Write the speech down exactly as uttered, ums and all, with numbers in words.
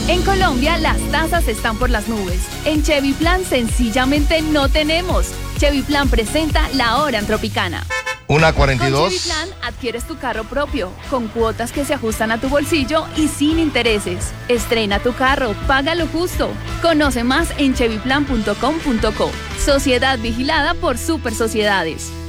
En Colombia, las tasas están por las nubes. En Chevy Plan, sencillamente no tenemos. Chevy Plan presenta la hora en Tropicana. Una cuarenta y dos. Con Chevy Plan adquieres tu carro propio, con cuotas que se ajustan a tu bolsillo y sin intereses. Estrena tu carro, paga lo justo. Conoce más en chevy plan punto com punto co. Sociedad vigilada por Super Sociedades.